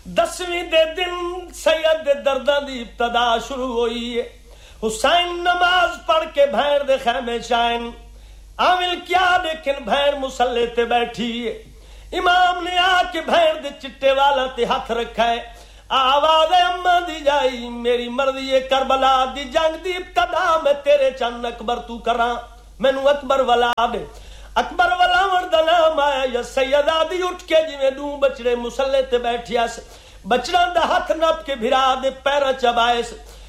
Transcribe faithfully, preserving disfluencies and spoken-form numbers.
दसवीं दे दिन सैयद दे दर्दां दी इब्तदा शुरू हुई है। हुसैन नमाज पढ़ के भैर दे खैमे शाइन आमिल क्या लेकिन भैर मुसल्ले ते बैठी है। इमाम ने आके भैर दे चिट्टे वाला ते हाथ रखा है। आवाज अम्मा दी जाई मेरी मर्जी है करबला दी जंग दी इब्तदा में तेरे चंद अकबर तू करा मैनू अकबर वाला दे। अकबर वाला दा नाम आया या सैयदा दी उठ के जिवें दू बचड़े मुसल्ले ते बैठिया बचड़ा दा हाथ नप के भिरा दे पैर चबाए